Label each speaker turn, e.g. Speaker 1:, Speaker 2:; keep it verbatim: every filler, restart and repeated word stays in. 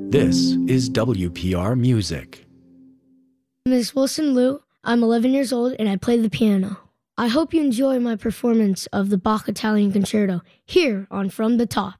Speaker 1: This is W P R Music.
Speaker 2: Miss Wilson Liu, I'm eleven years old and I play the piano. I hope you enjoy my performance of the Bach Italian Concerto here on From the Top.